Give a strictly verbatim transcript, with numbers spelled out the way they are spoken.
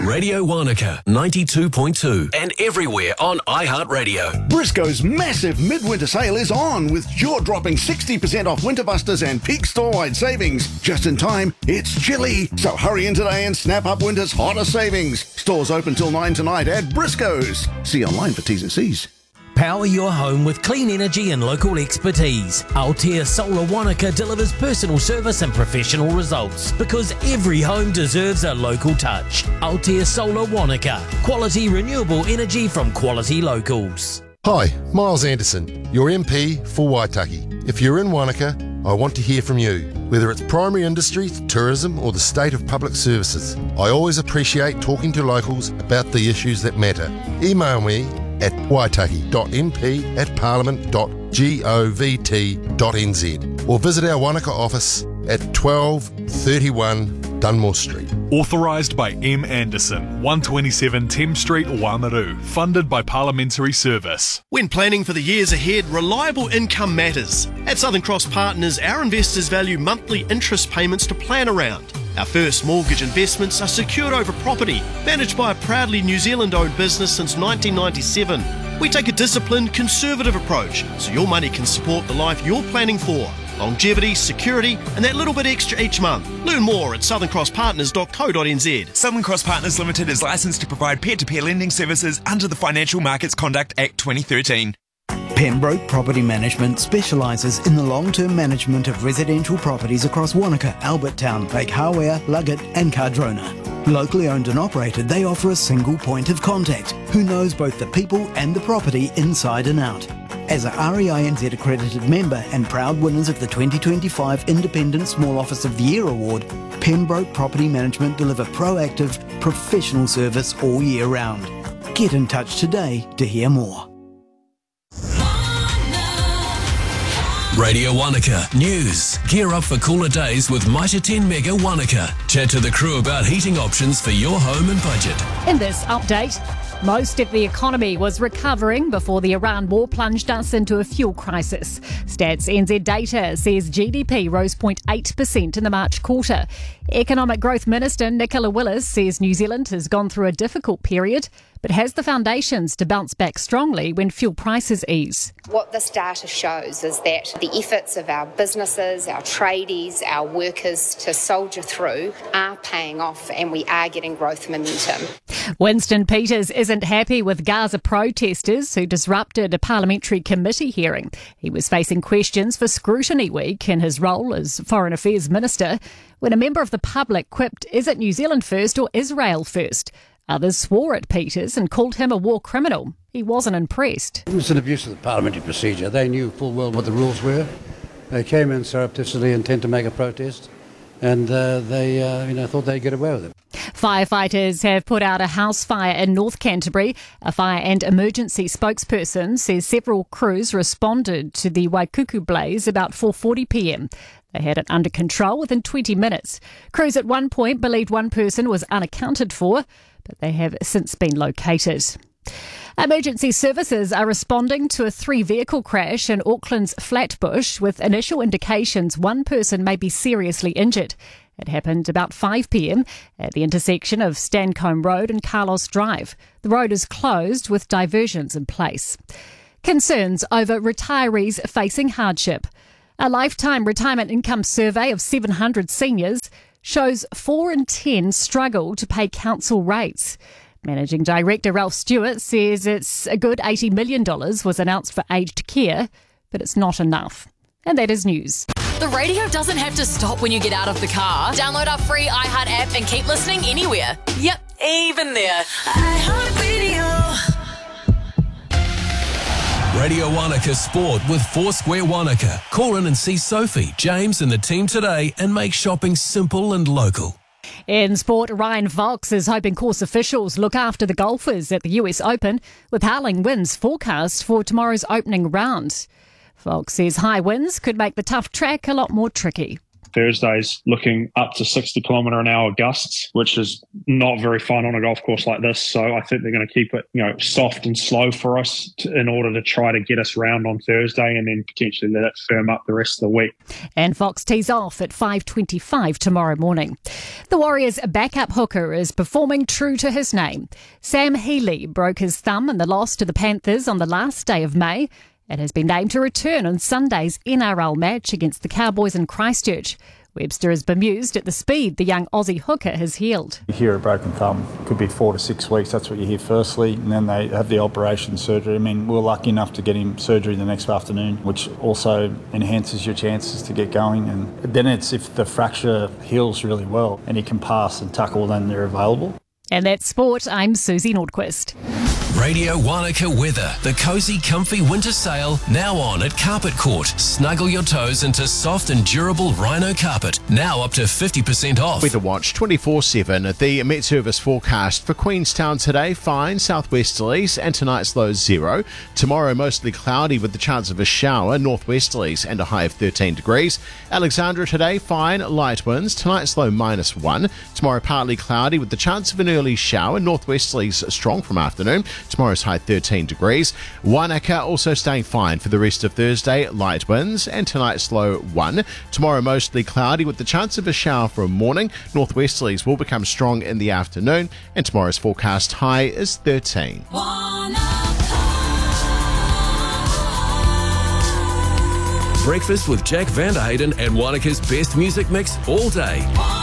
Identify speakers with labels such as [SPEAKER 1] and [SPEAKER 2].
[SPEAKER 1] Radio Wanaka ninety-two point two and everywhere on iHeartRadio.
[SPEAKER 2] Briscoe's massive midwinter sale is on with jaw-dropping sixty percent off Winter Busters and peak store-wide savings. Just in time, it's chilly, so hurry in today and snap up winter's hottest savings. Stores open till nine tonight at Briscoe's. See online for T's and C's.
[SPEAKER 3] Power your home with clean energy and local expertise. Altea Solar Wanaka delivers personal service and professional results because every home deserves a local touch. Altea Solar Wanaka. Quality renewable energy from quality locals.
[SPEAKER 4] Hi, Miles Anderson, your M P for Waitaki. If you're in Wanaka, I want to hear from you. Whether it's primary industries, tourism or the state of public services, I always appreciate talking to locals about the issues that matter. Email me at waitaki dot m p at parliament dot govt dot n z or visit our Wanaka office at twelve thirty-one Dunmore Street.
[SPEAKER 5] Authorised by M. Anderson, one twenty-seven Thames Street, Wāmaru. Funded by Parliamentary Service.
[SPEAKER 6] When planning for the years ahead, reliable income matters. At Southern Cross Partners, our investors value monthly interest payments to plan around. Our first mortgage investments are secured over property, managed by a proudly New Zealand-owned business since nineteen ninety-seven. We take a disciplined, conservative approach so your money can support the life you're planning for. Longevity, security, and that little bit extra each month. Learn more at southern cross partners dot co dot n z.
[SPEAKER 7] Southern Cross Partners Limited is licensed to provide peer-to-peer lending services under the Financial Markets Conduct Act twenty thirteen.
[SPEAKER 8] Pembroke Property Management specialises in the long-term management of residential properties across Wanaka, Albertown, Lake Hawea, Luggett and Cardrona. Locally owned and operated, they offer a single point of contact who knows both the people and the property inside and out. As a R E I N Z accredited member and proud winners of the twenty twenty-five Independent Small Office of the Year Award, Pembroke Property Management deliver proactive, professional service all year round. Get in touch today to hear more.
[SPEAKER 1] Radio Wanaka News. Gear up for cooler days with Mitre ten Mega Wanaka. Chat to the crew about heating options for your home and budget.
[SPEAKER 9] In this update, most of the economy was recovering before the Iran war plunged us into a fuel crisis. Stats N Z data says G D P rose zero point eight percent in the March quarter. Economic Growth Minister Nicola Willis says New Zealand has gone through a difficult period, but has the foundations to bounce back strongly when fuel prices ease.
[SPEAKER 10] What this data shows is that the efforts of our businesses, our tradies, our workers to soldier through are paying off and we are getting growth momentum.
[SPEAKER 9] Winston Peters isn't happy with Gaza protesters who disrupted a parliamentary committee hearing. He was facing questions for Scrutiny Week in his role as Foreign Affairs Minister when a member of the public quipped, "Is it New Zealand first or Israel first?" Others swore at Peters and called him a war criminal. He wasn't impressed.
[SPEAKER 11] It was an abuse of the parliamentary procedure. They knew full well what the rules were. They came in surreptitiously intent to make a protest, and uh, they uh, you know, thought they'd get away with it.
[SPEAKER 9] Firefighters have put out a house fire in North Canterbury. A fire and emergency spokesperson says several crews responded to the Waikuku blaze about four forty p m. They had it under control within twenty minutes. Crews at one point believed one person was unaccounted for, but they have since been located. Emergency services are responding to a three-vehicle crash in Auckland's Flatbush with initial indications one person may be seriously injured. It happened about five p m at the intersection of Stancombe Road and Carlos Drive. The road is closed with diversions in place. Concerns over retirees facing hardship. A lifetime retirement income survey of seven hundred seniors shows four in ten struggle to pay council rates. Managing Director Ralph Stewart says it's a good eighty million dollars was announced for aged care, but it's not enough. And that is news.
[SPEAKER 12] The radio doesn't have to stop when you get out of the car. Download our free iHeart app and keep listening anywhere. Yep, even there. iHeartRadio.
[SPEAKER 1] Radio Wanaka Sport with Foursquare Wanaka. Call in and see Sophie, James and the team today and make shopping simple and local.
[SPEAKER 9] In sport, Ryan Fox is hoping course officials look after the golfers at the U S Open with howling winds forecast for tomorrow's opening round. Fox says high winds could make the tough track a lot more tricky.
[SPEAKER 13] Thursday's looking up to sixty kilometre an hour gusts, which is not very fun on a golf course like this. So I think they're going to keep it, you know, soft and slow for us to, in order to try to get us round on Thursday and then potentially let it firm up the rest of the week.
[SPEAKER 9] And Fox tees off at five twenty-five tomorrow morning. The Warriors' backup hooker is performing true to his name. Sam Healey broke his thumb in the loss to the Panthers on the last day of May and has been named to return on Sunday's N R L match against the Cowboys in Christchurch. Webster is bemused at the speed the young Aussie hooker has healed.
[SPEAKER 14] You hear a broken thumb, could be four to six weeks, that's what you hear firstly, and then they have the operation surgery. I mean, we were lucky enough to get him surgery the next afternoon, which also enhances your chances to get going. And then it's if the fracture heals really well and he can pass and tackle, then they're available.
[SPEAKER 9] And that's sport. I'm Susie Nordquist.
[SPEAKER 1] Radio Wanaka weather. The cosy, comfy winter sale now on at Carpet Court. Snuggle your toes into soft and durable rhino carpet. Now up to fifty percent off.
[SPEAKER 15] Weather Watch twenty-four seven. The Met Service forecast for Queenstown today, fine southwesterlies and tonight's low zero. Tomorrow mostly cloudy with the chance of a shower, northwesterlies and a high of thirteen degrees. Alexandra today, fine, light winds. Tonight's low minus one. Tomorrow partly cloudy with the chance of an early shower, northwesterlies strong from afternoon. Tomorrow's high thirteen degrees. Wanaka also staying fine for the rest of Thursday, light winds, and tonight's low one. Tomorrow mostly cloudy with the chance of a shower for a morning. Northwesterlies will become strong in the afternoon, and tomorrow's forecast high is thirteen.
[SPEAKER 1] Breakfast with Jack Vanderhayden and Wanaka's best music mix all day.